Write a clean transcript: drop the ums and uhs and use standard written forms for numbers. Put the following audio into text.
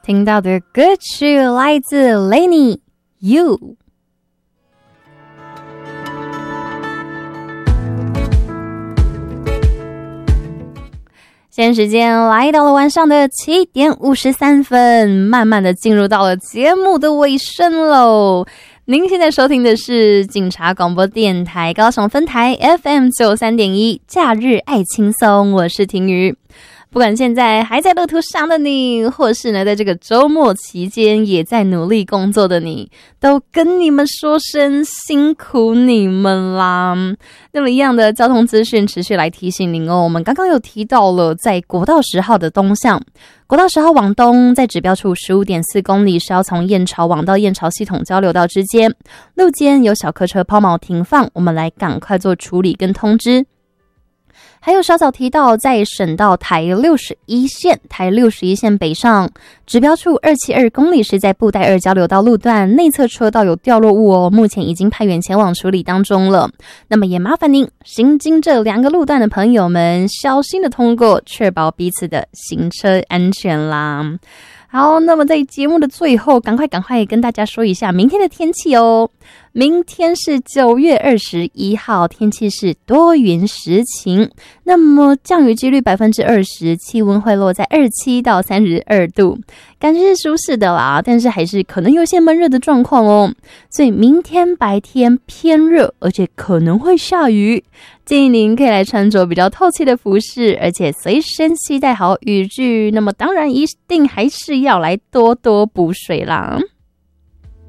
听到的歌曲来自 Lenny You。现在时间来到了晚上的7点53分，慢慢的进入到了节目的尾声喽。您现在收听的是警察广播电台高雄分台 FM 93.1假日爱轻松，我是婷瑜。不管现在还在路途上的你，或是呢在这个周末期间也在努力工作的你，都跟你们说声辛苦你们啦。那么一样的交通资讯持续来提醒您哦，我们刚刚有提到了在国道10号的东向，国道10号往东在指标处 15.4 公里是要从燕巢往到燕巢系统交流道之间，路肩有小客车抛锚停放，我们来赶快做处理跟通知。还有稍早提到在省道台61线北上指标处272公里是在布袋2交流道路段内侧车道有掉落物哦，目前已经派员前往处理当中了。那么也麻烦您行经这2个路段的朋友们小心的通过，确保彼此的行车安全啦。好，那么在节目的最后赶快跟大家说一下明天的天气哦。明天是9月21号，天气是多云时晴，那么降雨几率 20%， 气温会落在27到32度，感觉是舒适的啦，但是还是可能有些闷热的状况哦。所以明天白天偏热，而且可能会下雨，建议您可以来穿着比较透气的服饰，而且随身携带好雨具，那么当然一定还是要来多多补水啦。